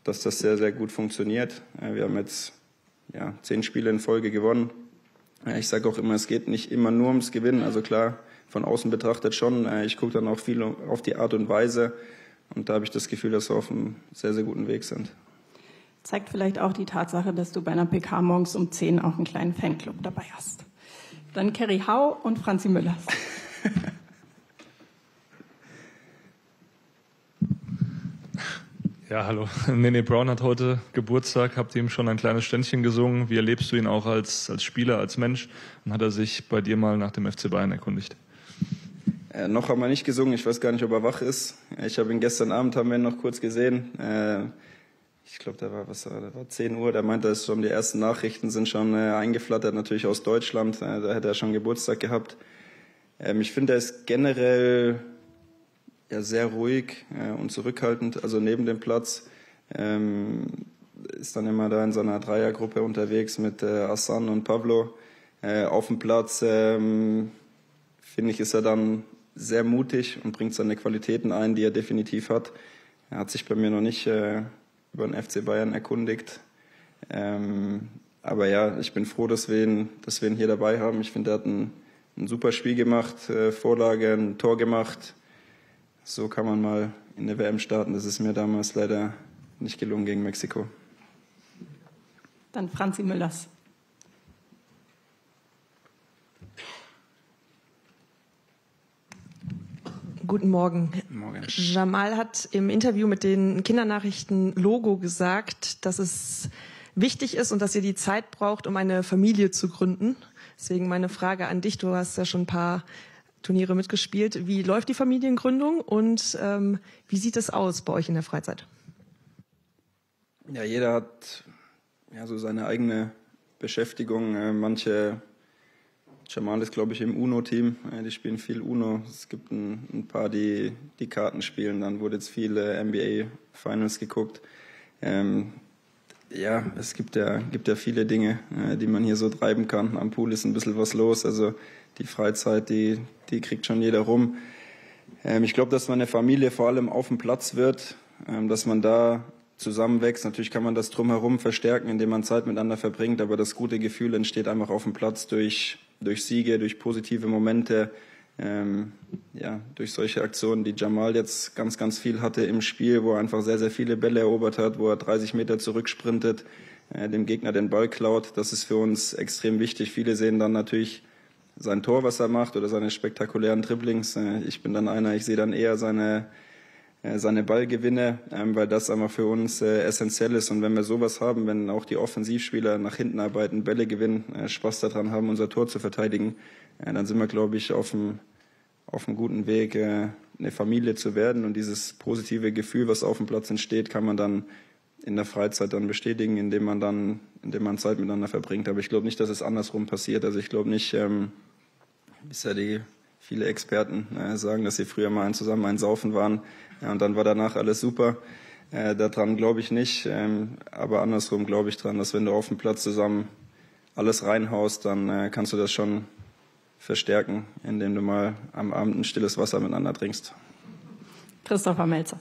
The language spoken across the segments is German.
dass das sehr, sehr gut funktioniert. Wir haben jetzt 10 Spiele in Folge gewonnen. Ich sage auch immer, es geht nicht immer nur ums Gewinnen. Also klar, von außen betrachtet schon. Ich gucke dann auch viel auf die Art und Weise. Und da habe ich das Gefühl, dass wir auf einem sehr, sehr guten Weg sind. Zeigt vielleicht auch die Tatsache, dass du bei einer PK morgens um 10 auch einen kleinen Fanclub dabei hast. Dann Kerry Hau und Franzi Müllers. Ja, hallo. Nene Brown hat heute Geburtstag. Habt ihr ihm schon ein kleines Ständchen gesungen? Wie erlebst du ihn auch als Spieler, als Mensch? Und hat er sich bei dir mal nach dem FC Bayern erkundigt? Noch haben wir nicht gesungen. Ich weiß gar nicht, ob er wach ist. Ich habe ihn gestern Abend, haben wir ihn noch kurz gesehen. Ich glaube, da war 10 Uhr. Da meinte er, die ersten Nachrichten sind schon eingeflattert, natürlich aus Deutschland. Da hätte er schon Geburtstag gehabt. Ich finde, er ist generell sehr ruhig und zurückhaltend. Also neben dem Platz ist dann immer da in so einer Dreiergruppe unterwegs mit Hassan und Pablo. Auf dem Platz finde ich, ist er dann sehr mutig und bringt seine Qualitäten ein, die er definitiv hat. Er hat sich bei mir noch nicht über den FC Bayern erkundigt. Aber ja, ich bin froh, dass wir ihn hier dabei haben. Ich finde, er hat ein super Spiel gemacht, Vorlage, ein Tor gemacht. So kann man mal in der WM starten. Das ist mir damals leider nicht gelungen gegen Mexiko. Dann Franzi Müllers. Guten Morgen. Morgen. Jamal hat im Interview mit den Kindernachrichten Logo gesagt, dass es wichtig ist und dass ihr die Zeit braucht, um eine Familie zu gründen. Deswegen meine Frage an dich. Du hast ja schon ein paar Turniere mitgespielt. Wie läuft die Familiengründung und wie sieht es aus bei euch in der Freizeit? Ja, jeder hat so seine eigene Beschäftigung. Jamal ist, glaube ich, im UNO-Team. Die spielen viel UNO. Es gibt ein paar, die Karten spielen. Dann wurde jetzt viele NBA-Finals geguckt. Es gibt ja viele Dinge, die man hier so treiben kann. Am Pool ist ein bisschen was los. Also die Freizeit, die kriegt schon jeder rum. Ich glaube, dass man eine Familie vor allem auf dem Platz wird, dass man da zusammenwächst. Natürlich kann man das drumherum verstärken, indem man Zeit miteinander verbringt, aber das gute Gefühl entsteht einfach auf dem Platz durch Siege, durch positive Momente, durch solche Aktionen, die Jamal jetzt ganz, ganz viel hatte im Spiel, wo er einfach sehr, sehr viele Bälle erobert hat, wo er 30 Meter zurücksprintet, dem Gegner den Ball klaut. Das ist für uns extrem wichtig. Viele sehen dann natürlich sein Tor, was er macht, oder seine spektakulären Dribblings. Ich bin dann einer, ich sehe dann eher seine Ballgewinne, weil das einfach für uns essentiell ist. Und wenn wir sowas haben, wenn auch die Offensivspieler nach hinten arbeiten, Bälle gewinnen, Spaß daran haben, unser Tor zu verteidigen, dann sind wir, glaube ich, auf einem guten Weg, eine Familie zu werden. Und dieses positive Gefühl, was auf dem Platz entsteht, kann man dann in der Freizeit dann bestätigen, indem man Zeit miteinander verbringt. Aber ich glaube nicht, dass es andersrum passiert. Also ich glaube nicht, bisher viele Experten sagen, dass sie früher mal zusammen ein Saufen waren und dann war danach alles super. Daran glaube ich nicht, aber andersrum glaube ich dran, dass wenn du auf dem Platz zusammen alles reinhaust, dann kannst du das schon verstärken, indem du mal am Abend ein stilles Wasser miteinander trinkst. Christopher Melzer.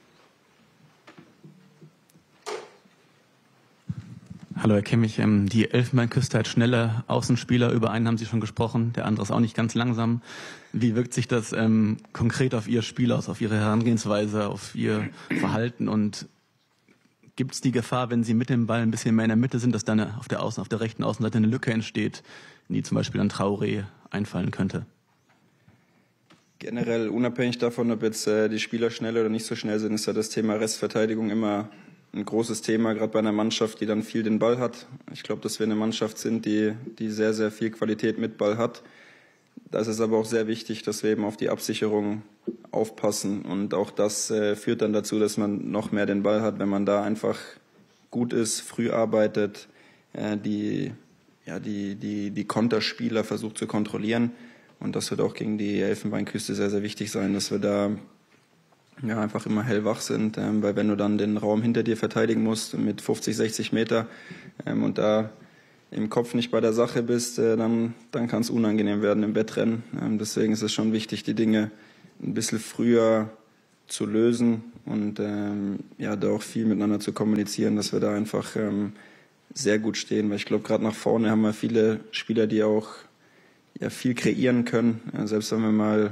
Hallo Herr Kimmich, die Elfenbeinküste hat schnelle Außenspieler, über einen haben Sie schon gesprochen, der andere ist auch nicht ganz langsam. Wie wirkt sich das konkret auf Ihr Spiel aus, auf Ihre Herangehensweise, auf Ihr Verhalten, und gibt es die Gefahr, wenn Sie mit dem Ball ein bisschen mehr in der Mitte sind, dass dann auf der rechten Außenseite eine Lücke entsteht, in die zum Beispiel an Traoré einfallen könnte? Generell, unabhängig davon, ob jetzt die Spieler schnell oder nicht so schnell sind, ist ja das Thema Restverteidigung immer ein großes Thema, gerade bei einer Mannschaft, die dann viel den Ball hat. Ich glaube, dass wir eine Mannschaft sind, die sehr, sehr viel Qualität mit Ball hat. Da ist es aber auch sehr wichtig, dass wir eben auf die Absicherung aufpassen. Und auch das führt dann dazu, dass man noch mehr den Ball hat, wenn man da einfach gut ist, früh arbeitet, die Konterspieler versucht zu kontrollieren. Und das wird auch gegen die Elfenbeinküste sehr, sehr wichtig sein, dass wir da einfach immer hellwach sind, weil wenn du dann den Raum hinter dir verteidigen musst mit 50, 60 Meter und da im Kopf nicht bei der Sache bist, dann kann es unangenehm werden im Wettrennen. Deswegen ist es schon wichtig, die Dinge ein bisschen früher zu lösen und da auch viel miteinander zu kommunizieren, dass wir da einfach sehr gut stehen. Weil ich glaube, gerade nach vorne haben wir viele Spieler, die auch viel kreieren können. Selbst wenn wir mal,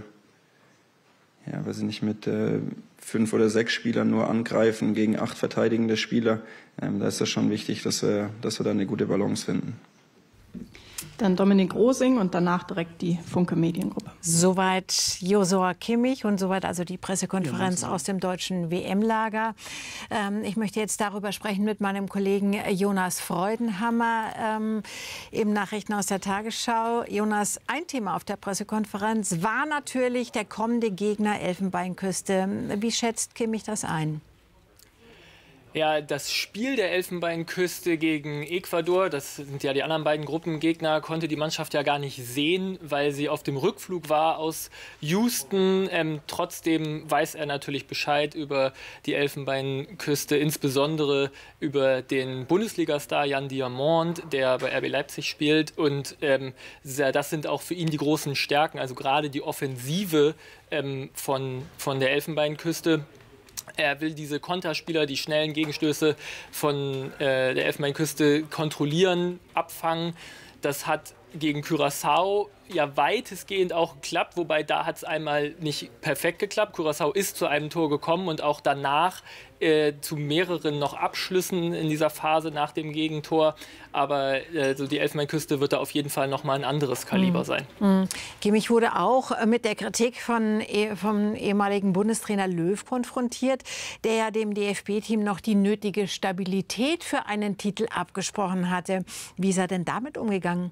mit 5 oder 6 Spielern nur angreifen gegen 8 verteidigende Spieler, da ist das schon wichtig, dass wir da eine gute Balance finden. Dann Dominik Rosing und danach direkt die Funke Mediengruppe. Soweit Joshua Kimmich und soweit also die Pressekonferenz aus dem deutschen WM-Lager. Ich möchte jetzt darüber sprechen mit meinem Kollegen Jonas Freudenhammer im Nachrichten aus der Tagesschau. Jonas, ein Thema auf der Pressekonferenz war natürlich der kommende Gegner Elfenbeinküste. Wie schätzt Kimmich das ein? Ja, das Spiel der Elfenbeinküste gegen Ecuador, das sind ja die anderen beiden Gruppengegner, konnte die Mannschaft ja gar nicht sehen, weil sie auf dem Rückflug war aus Houston. Trotzdem weiß er natürlich Bescheid über die Elfenbeinküste, insbesondere über den Bundesliga-Star Jan Diamant, der bei RB Leipzig spielt. Und das sind auch für ihn die großen Stärken, also gerade die Offensive von der Elfenbeinküste. Er will diese Konterspieler, die schnellen Gegenstöße von der Elfenbeinküste kontrollieren, abfangen. Das hat gegen Curaçao ja weitestgehend auch geklappt, wobei da hat es einmal nicht perfekt geklappt. Curaçao ist zu einem Tor gekommen und auch danach zu mehreren noch Abschlüssen in dieser Phase nach dem Gegentor. Aber so die Elfenbeinküste wird da auf jeden Fall noch mal ein anderes Kaliber sein. Kimmich wurde auch mit der Kritik vom ehemaligen Bundestrainer Löw konfrontiert, der ja dem DFB-Team noch die nötige Stabilität für einen Titel abgesprochen hatte. Wie ist er denn damit umgegangen?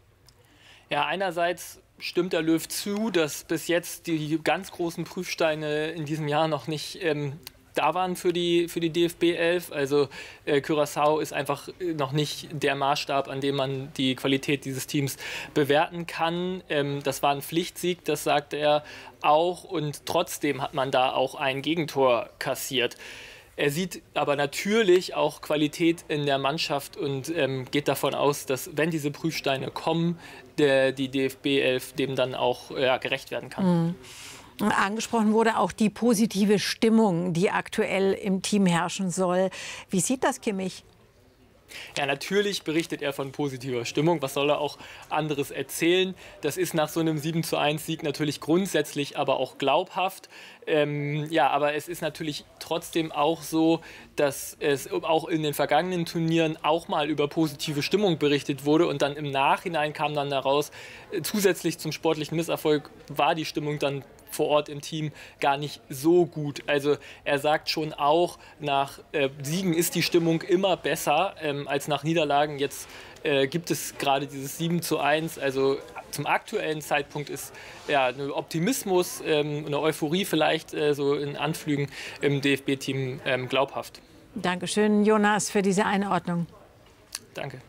Ja, einerseits stimmt der Löw zu, dass bis jetzt die ganz großen Prüfsteine in diesem Jahr noch nicht da waren für die DFB 11. Also Curaçao ist einfach noch nicht der Maßstab, an dem man die Qualität dieses Teams bewerten kann. Das war ein Pflichtsieg, das sagte er auch. Und trotzdem hat man da auch ein Gegentor kassiert. Er sieht aber natürlich auch Qualität in der Mannschaft und geht davon aus, dass, wenn diese Prüfsteine kommen, die DFB 11 dem dann auch gerecht werden kann. Angesprochen wurde auch die positive Stimmung, die aktuell im Team herrschen soll. Wie sieht das Kimmich? Ja, natürlich berichtet er von positiver Stimmung. Was soll er auch anderes erzählen? Das ist nach so einem 7:1-Sieg natürlich grundsätzlich, aber auch glaubhaft. Aber es ist natürlich trotzdem auch so, dass es auch in den vergangenen Turnieren auch mal über positive Stimmung berichtet wurde. Und dann im Nachhinein kam dann heraus, zusätzlich zum sportlichen Misserfolg war die Stimmung dann vor Ort im Team gar nicht so gut. Also er sagt schon auch, nach Siegen ist die Stimmung immer besser als nach Niederlagen. Jetzt gibt es gerade dieses 7:1. Also zum aktuellen Zeitpunkt ist ein Optimismus, eine Euphorie vielleicht so in Anflügen im DFB-Team glaubhaft. Dankeschön, Jonas, für diese Einordnung. Danke.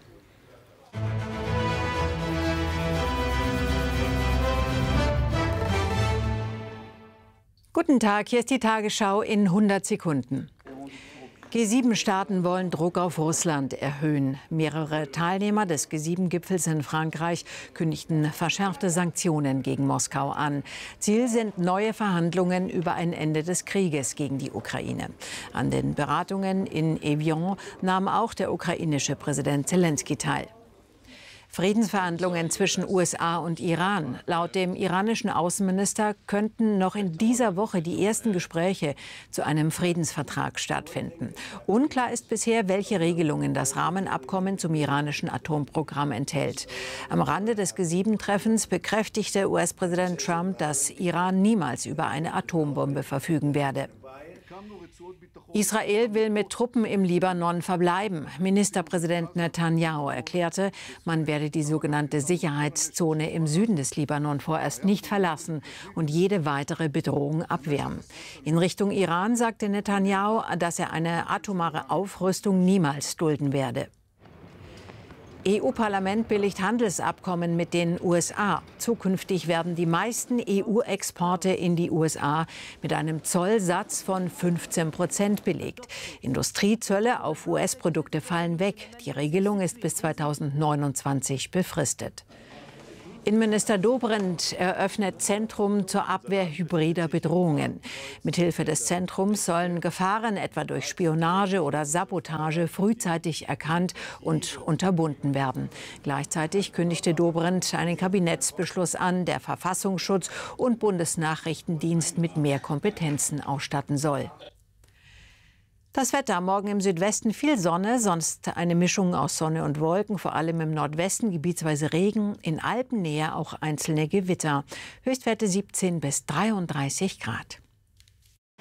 Guten Tag, hier ist die Tagesschau in 100 Sekunden. G7-Staaten wollen Druck auf Russland erhöhen. Mehrere Teilnehmer des G7-Gipfels in Frankreich kündigten verschärfte Sanktionen gegen Moskau an. Ziel sind neue Verhandlungen über ein Ende des Krieges gegen die Ukraine. An den Beratungen in Evian nahm auch der ukrainische Präsident Zelensky teil. Friedensverhandlungen zwischen USA und Iran. Laut dem iranischen Außenminister könnten noch in dieser Woche die ersten Gespräche zu einem Friedensvertrag stattfinden. Unklar ist bisher, welche Regelungen das Rahmenabkommen zum iranischen Atomprogramm enthält. Am Rande des G7-Treffens bekräftigte US-Präsident Trump, dass Iran niemals über eine Atombombe verfügen werde. Israel will mit Truppen im Libanon verbleiben. Ministerpräsident Netanyahu erklärte, man werde die sogenannte Sicherheitszone im Süden des Libanon vorerst nicht verlassen und jede weitere Bedrohung abwehren. In Richtung Iran sagte Netanyahu, dass er eine atomare Aufrüstung niemals dulden werde. EU-Parlament billigt Handelsabkommen mit den USA. Zukünftig werden die meisten EU-Exporte in die USA mit einem Zollsatz von 15% belegt. Industriezölle auf US-Produkte fallen weg. Die Regelung ist bis 2029 befristet. Innenminister Dobrindt eröffnet Zentrum zur Abwehr hybrider Bedrohungen. Mithilfe des Zentrums sollen Gefahren etwa durch Spionage oder Sabotage frühzeitig erkannt und unterbunden werden. Gleichzeitig kündigte Dobrindt einen Kabinettsbeschluss an, der Verfassungsschutz und Bundesnachrichtendienst mit mehr Kompetenzen ausstatten soll. Das Wetter: Morgen im Südwesten viel Sonne, sonst eine Mischung aus Sonne und Wolken, vor allem im Nordwesten gebietsweise Regen, in Alpennähe auch einzelne Gewitter. Höchstwerte 17 bis 33 Grad.